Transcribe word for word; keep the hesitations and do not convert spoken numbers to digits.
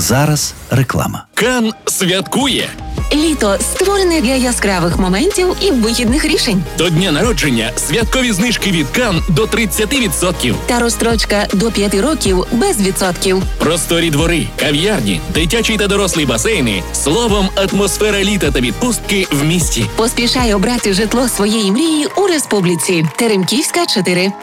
зараз реклама. Кан святкує. Літо створене для яскравих моментів і вихідних рішень. До дня народження святкові знижки від Кан до тридцять відсотків. Та розстрочка до п'яти років без відсотків. Просторі двори, кав'ярні, дитячі та дорослі басейни. Словом, атмосфера літа та відпустки в місті. Поспішай обрати житло своєї мрії у республіці. Теремківська, чотири.